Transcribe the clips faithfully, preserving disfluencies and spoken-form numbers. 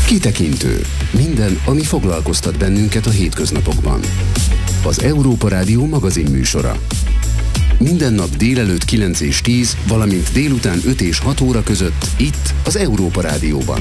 Kitekintő. Minden, ami foglalkoztat bennünket a hétköznapokban. Az Európa Rádió magazin műsora. Minden nap délelőtt kilenc és tíz, valamint délután öt és hat óra között itt az Európa Rádióban.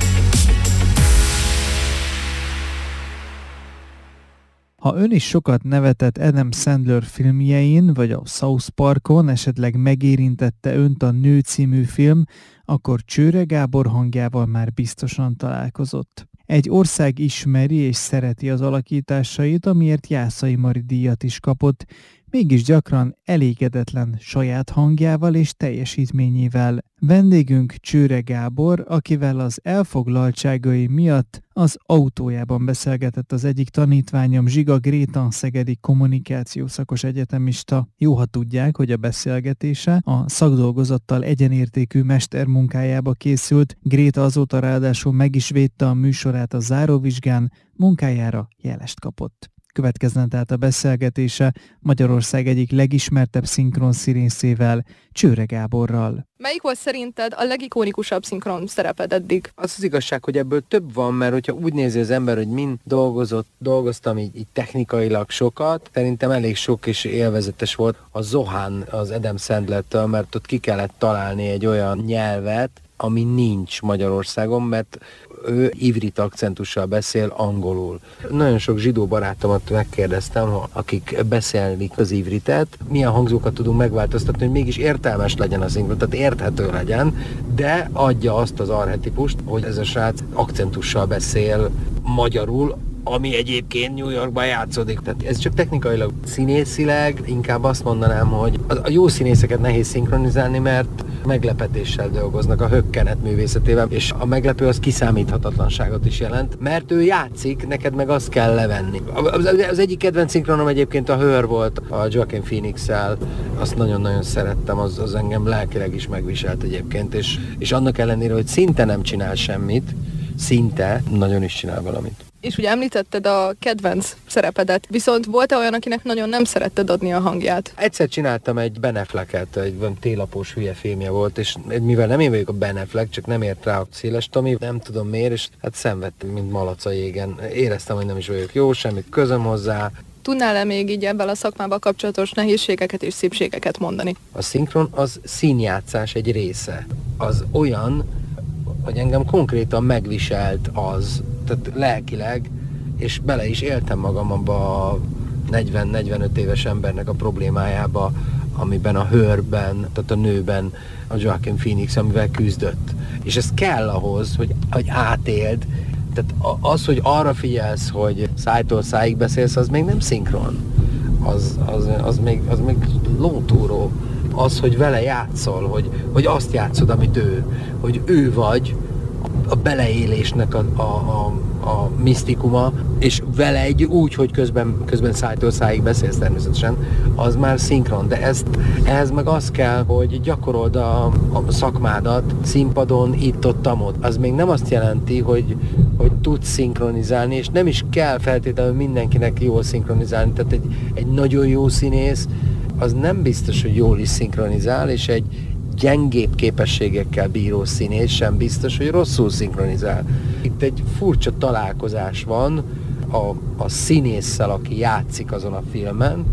Ha ön is sokat nevetett Adam Sandler filmjein, vagy a South Parkon, esetleg megérintette önt a Nő című film, akkor Csőre Gábor hangjával már biztosan találkozott. Egy ország ismeri és szereti az alakításait, amiért Jászai Mari díjat is kapott, mégis gyakran elégedetlen saját hangjával és teljesítményével. Vendégünk Csőre Gábor, akivel az elfoglaltságai miatt az autójában beszélgetett az egyik tanítványom, Zsiga Gréta, szegedi kommunikációszakos egyetemista. Jó, ha tudják, hogy a beszélgetése a szakdolgozattal egyenértékű mestermunkájába készült. Gréta azóta ráadásul meg is védte a műsorát a záróvizsgán, munkájára jelest kapott. Következzen tehát a beszélgetése Magyarország egyik legismertebb szinkron színészével, Csőre Gáborral. Melyik volt szerinted a legikonikusabb szinkron szereped eddig? Az az igazság, hogy ebből több van, mert hogyha úgy nézi az ember, hogy mind dolgozott, dolgoztam így, így technikailag sokat, szerintem elég sok és élvezetes volt a Zohán az Adam Sandlertől, mert ott ki kellett találni egy olyan nyelvet, ami nincs Magyarországon, mert ő ivrit akcentussal beszél angolul. Nagyon sok zsidó barátomat megkérdeztem, akik beszélik az ivritet, milyen hangzókat tudunk megváltoztatni, hogy mégis értelmes legyen a szinkron, tehát érthető legyen, de adja azt az archetipust, hogy ez a srác akcentussal beszél magyarul, ami egyébként New Yorkban játszódik. Tehát ez csak technikailag. Színészileg inkább azt mondanám, hogy a jó színészeket nehéz szinkronizálni, mert meglepetéssel dolgoznak a hökkenet művészetével, és a meglepő az kiszámíthatatlanságot is jelent, mert ő játszik, neked meg azt kell levenni. Az egyik kedvenc szinkronom egyébként a Hőr volt, a Joaquin Phoenix-szel, azt nagyon-nagyon szerettem, az, az engem lelkileg is megviselt egyébként, és, és annak ellenére, hogy szinte nem csinál semmit, szinte nagyon is csinál valamit. És ugye említetted a kedvenc szerepedet, viszont volt-e olyan, akinek nagyon nem szeretted adni a hangját? Egyszer csináltam egy Ben Afflecket, egy télapós hülye filmje volt, és mivel nem én vagyok a Ben Affleck, csak nem ért rá a Széles Tomi, nem tudom miért, és hát szenvedtem, mint malac a jégen. Éreztem, hogy nem is vagyok jó, semmit közöm hozzá. Tudnál-e még így ebben a szakmával kapcsolatos nehézségeket és szépségeket mondani? A szinkron az színjátszás egy része. Az olyan, hogy engem konkrétan megviselt az, tehát lelkileg, és bele is éltem magam abba a negyven-negyvenöt éves embernek a problémájába, amiben a Hőrben, tehát a Nőben a Joaquin Phoenix, amivel küzdött. És ez kell ahhoz, hogy, hogy átéld. Tehát az, hogy arra figyelsz, hogy szájtól szájig beszélsz, az még nem szinkron. Az, az, az, még, az még lótúró. Az, hogy vele játszol, hogy, hogy azt játszod, amit ő, hogy ő vagy, a beleélésnek a, a, a, a misztikuma, és vele egy úgy, hogy közben, közben szájtól szájig beszélsz természetesen, az már szinkron, de ezt, ehhez meg az kell, hogy gyakorold a, a szakmádat színpadon, itt-ott, amott. Az még nem azt jelenti, hogy, hogy tudsz szinkronizálni, és nem is kell feltétlenül mindenkinek jól szinkronizálni, tehát egy, egy nagyon jó színész, az nem biztos, hogy jól is szinkronizál, és egy gyengébb képességekkel bíró színész sem biztos, hogy rosszul szinkronizál. Itt egy furcsa találkozás van a, a színésszel, aki játszik azon a filmen,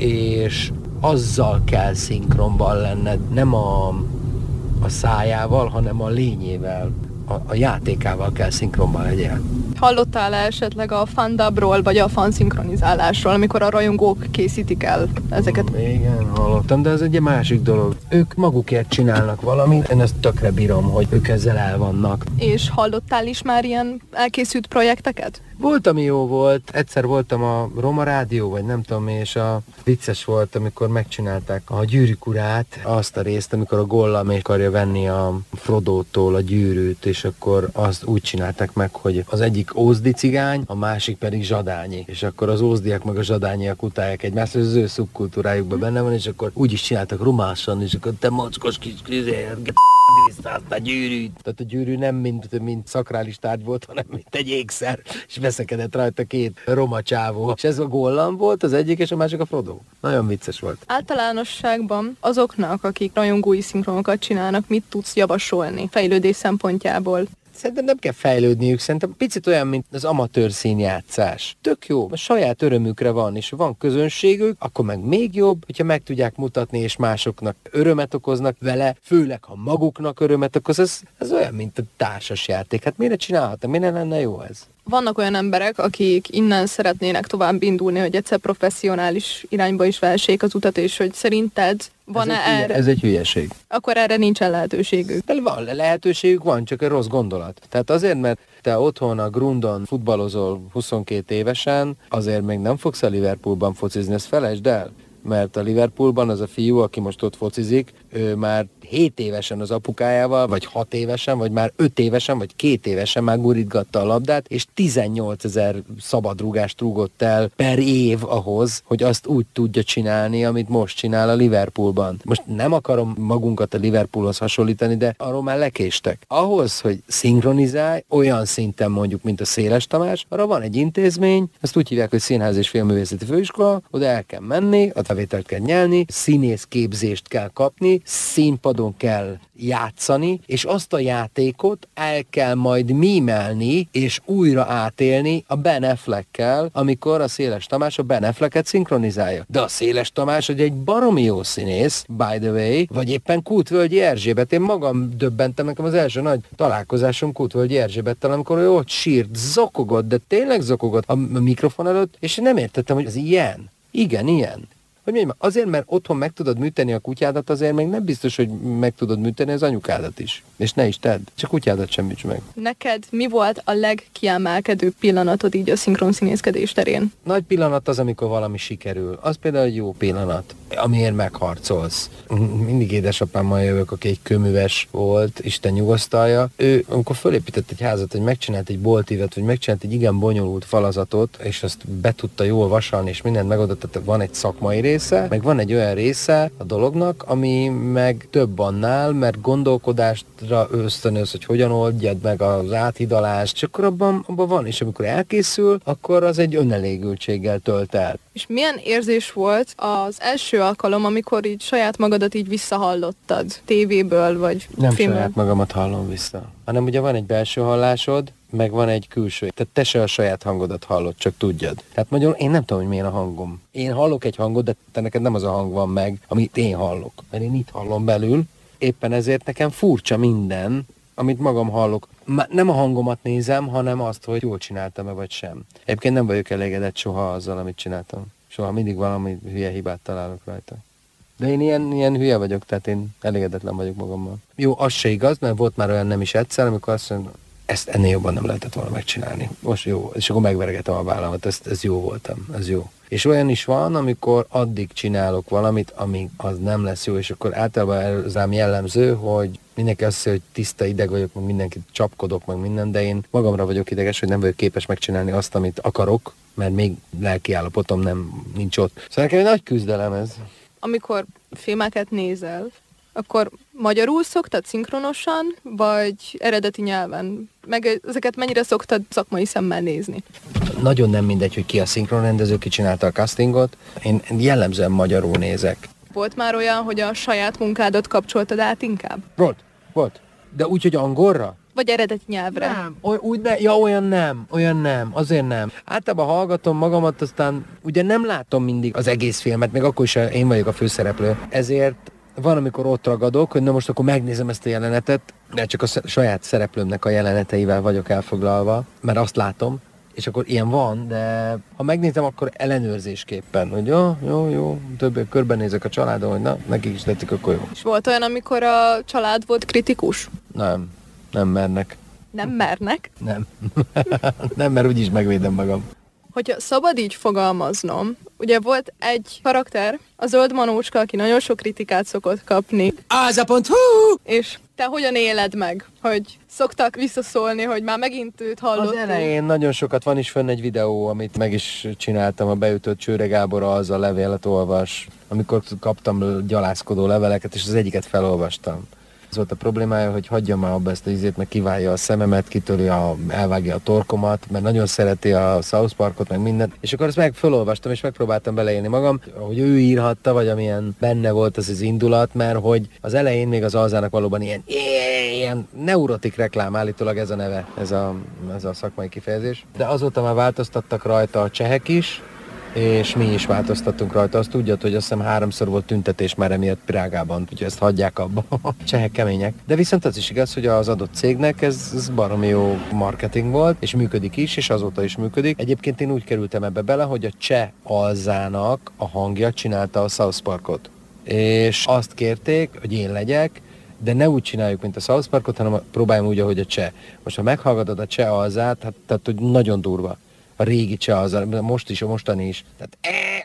és azzal kell szinkronban lenned, nem a, a szájával, hanem a lényével, a, a játékával kell szinkronban legyél. Hallottál esetleg a fandubról, vagy a fanszinkronizálásról, amikor a rajongók készítik el ezeket? Igen, hallottam, de ez egy másik dolog. Ők magukért csinálnak valamit, én ezt tökre bírom, hogy ők ezzel el vannak. És hallottál is már ilyen elkészült projekteket? Volt, ami jó volt. Egyszer voltam a Roma Rádió, vagy nem tudom, és a vicces volt, amikor megcsinálták a Gyűrűk urát, azt a részt, amikor a Gollum meg akarja venni a Frodótól a gyűrűt, és akkor azt úgy csinálták meg, hogy az egyik ózdi cigány, a másik pedig zsadányi. És akkor az ózdiak meg a zsadányiak utálják egymást, az ő szubkultúrájukban benne van, és akkor úgy is csináltak romásan, és akkor te mocskos kis kizért, a gyűrűt. Tehát a gyűrű nem mint, mint szakrális tárgy volt, hanem mint egy ékszer, és veszekedett rajta két roma csávó. És ez a Gollum volt az egyik, és a másik a Frodo. Nagyon vicces volt. Általánosságban azoknak, akik rajongói szinkronokat csinálnak, mit tudsz javasolni fejlődés szempontjából? Szerintem nem kell fejlődniük, szerintem picit olyan, mint az amatőr színjátszás. Tök jó, a saját örömükre van, és van közönségük, akkor meg még jobb, hogyha meg tudják mutatni, és másoknak örömet okoznak vele, főleg ha maguknak örömet okoz, ez, ez olyan, mint a társas játék. Hát miért csinálhatna, miért lenne jó ez? Vannak olyan emberek, akik innen szeretnének tovább indulni, hogy egyszer professzionális irányba is vessék az utat, és hogy szerinted van-e ez erre? Ez egy hülyeség. Akkor erre nincsen lehetőségük. De van, lehetőségük van, csak egy rossz gondolat. Tehát azért, mert te otthon a Grundon futballozol huszonkét évesen, azért még nem fogsz a Liverpoolban focizni, ezt felejtsd el. Mert a Liverpoolban az a fiú, aki most ott focizik, ő már hét évesen az apukájával, vagy hat évesen, vagy már öt évesen, vagy két évesen már gurítgatta a labdát, és tizennyolcezer szabadrúgást rúgott el per év ahhoz, hogy azt úgy tudja csinálni, amit most csinál a Liverpoolban. Most nem akarom magunkat a Liverpoolhoz hasonlítani, de arról már lekéstek. Ahhoz, hogy szinkronizálj, olyan szinten mondjuk, mint a Széles Tamás, arra van egy intézmény, ezt úgy hívják, hogy Színház és Filmművészeti Főiskola, oda el kell menni, a bevételt kell nyelni, színészképzést kell kapni, színpadon kell játszani, és azt a játékot el kell majd mímelni, és újra átélni a Ben Affleckkel, amikor a Széles Tamás a Ben Afflecket szinkronizálja. De a Széles Tamás, hogy egy baromi jó színész, by the way, vagy éppen Kútvölgyi Erzsébet. Én magam döbbentem, nekem az első nagy találkozásom Kútvölgyi Erzsébettel, amikor ő ott sírt, zokogott, de tényleg zokogott a mikrofon előtt, és nem értettem, hogy ez ilyen. Igen, ilyen. Hogy mondjam, azért, mert otthon meg tudod műteni a kutyádat, azért még nem biztos, hogy meg tudod műteni az anyukádat is. És ne is tedd, csak kutyádat sem műts meg. Neked mi volt a legkiemelkedőbb pillanatod így a szinkronszínészkedés terén? Nagy pillanat az, amikor valami sikerül. Az például egy jó pillanat, amiért megharcolsz. Mindig édesapámmal jövök, aki egy kőműves volt, Isten nyugosztalja. Ő, amikor fölépített egy házat, hogy megcsinált egy boltívet, vagy megcsinált egy igen bonyolult falazatot, és azt be tudta jól vasalni, és mindent megadott, tehát van egy szakmai része, meg van egy olyan része a dolognak, ami meg több annál, mert gondolkodásra ösztönöz, hogy hogyan oldjad meg az áthidalást, és akkor abban, abban van, és amikor elkészül, akkor az egy önelégültséggel tölt el. És milyen érzés volt az első alkalom, amikor így saját magadat így visszahallottad tévéből, vagy Nem filmből? saját magamat hallom vissza, hanem ugye van egy belső hallásod, meg van egy külső. Tehát te se a saját hangodat hallod, csak tudjad. Tehát magyarul én nem tudom, hogy milyen a hangom. Én hallok egy hangot, de te neked nem az a hang van meg, amit én hallok. Mert én itt hallom belül. Éppen ezért nekem furcsa minden, amit magam hallok. Nem a hangomat nézem, hanem azt, hogy jól csináltam-e vagy sem. Egyébként nem vagyok elégedett soha azzal, amit csináltam. Soha mindig valami hülye hibát találok rajta. De én ilyen, ilyen hülye vagyok, tehát én elégedetlen vagyok magammal. Jó, az se igaz, mert volt már olyan nem is egyszer, amikor azt mondom, ezt ennél jobban nem lehetett volna megcsinálni. Most jó, és akkor megveregetem a vállamat, ez, ez jó voltam, ez jó. És olyan is van, amikor addig csinálok valamit, amíg az nem lesz jó, és akkor általában rám jellemző, hogy mindenki azt hiszi, hogy tiszta ideg vagyok, meg mindenkit csapkodok, meg minden, de én magamra vagyok ideges, hogy nem vagyok képes megcsinálni azt, amit akarok, mert még lelki állapotom nem nincs ott. Szóval nekem egy nagy küzdelem ez. Amikor filmeket nézel, akkor magyarul szoktad szinkronosan, vagy eredeti nyelven? Meg ezeket mennyire szoktad szakmai szemmel nézni? Nagyon nem mindegy, hogy ki a szinkronrendező, ki csinálta a castingot. Én jellemzően magyarul nézek. Volt már olyan, hogy a saját munkádat kapcsoltad át inkább? Volt, volt. De úgy, hogy angolra? Vagy eredeti nyelvre? Nem, oly, úgy ne, ja, olyan nem, olyan nem, azért nem. Általában hallgatom magamat, aztán ugye nem látom mindig az egész filmet, még akkor is én vagyok a főszereplő. Ezért van, amikor ott ragadok, hogy na most akkor megnézem ezt a jelenetet, de csak a saját szereplőmnek a jeleneteivel vagyok elfoglalva, mert azt látom, és akkor ilyen van, de ha megnézem, akkor ellenőrzésképpen, hogy jó, jó, jó, többé körbenézek a családon, hogy na, nekik is tették, akkor jó. És volt olyan, amikor a család volt kritikus? Nem, nem mernek. Nem mernek? Nem. Nem, mert úgyis megvédem magam. Hogyha szabad így fogalmaznom, ugye volt egy karakter, a zöld manócska, aki nagyon sok kritikát szokott kapni. Az a pont, hú! És te hogyan éled meg, hogy szoktak visszaszólni, hogy már megint őt hallottuk? Az elején nagyon sokat, van is fönn egy videó, amit meg is csináltam, a beütött Csőre Gáborra, az a levélet olvas, amikor kaptam gyalászkodó leveleket, és az egyiket felolvastam. Ez volt a problémája, hogy hagyja már abba ezt az ízét, meg kiválja a szememet, kitöri a, elvágja a torkomat, mert nagyon szereti a South Parkot, meg mindent. És akkor ezt meg felolvastam, és megpróbáltam beleélni magam, hogy ő írhatta, vagy amilyen benne volt az az indulat, mert hogy az elején még az alzának valóban ilyen, ilyen ilyen neurotik reklám, állítólag ez a neve, ez a, ez a szakmai kifejezés. De azóta már változtattak rajta a csehek is, és mi is változtattunk rajta. Azt tudjad, hogy azt hiszem háromszor volt tüntetés már emiatt Prágában, úgyhogy ezt hagyják abba. Csehek kemények. De viszont az is igaz, hogy az adott cégnek ez, ez baromi jó marketing volt, és működik is, és azóta is működik. Egyébként én úgy kerültem ebbe bele, hogy a cseh alzának a hangja csinálta a South Parkot. És azt kérték, hogy én legyek, de ne úgy csináljuk, mint a South Parkot, hanem próbáljam úgy, ahogy a cseh. Most ha meghallgatod a cseh alzát, hát tehát, hogy nagyon durva. A régi cseh alza, most is, a mostani is. Tehát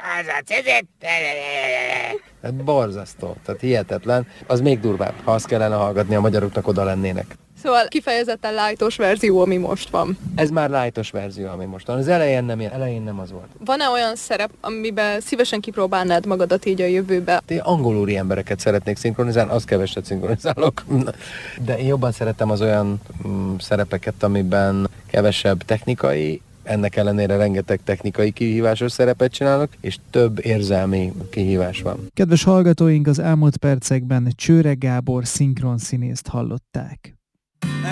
hát borzasztó, tehát hihetetlen. Az még durvább, ha azt kellene hallgatni, a magyaroknak oda lennének. Szóval kifejezetten lightos verzió, ami most van. Ez már lightos verzió, ami most van. Az elején nem, elején nem az volt. Van-e olyan szerep, amiben szívesen kipróbálnád magadat így a jövőbe? Én angolúri embereket szeretnék szinkronizálni, azt keveset szinkronizálok. De én jobban szeretem az olyan mm, szerepeket, amiben kevesebb technikai, ennek ellenére rengeteg technikai kihívásos szerepet csinálok, és több érzelmi kihívás van. Kedves hallgatóink, az elmúlt percekben Csőre Gábor szinkronszínészt hallották.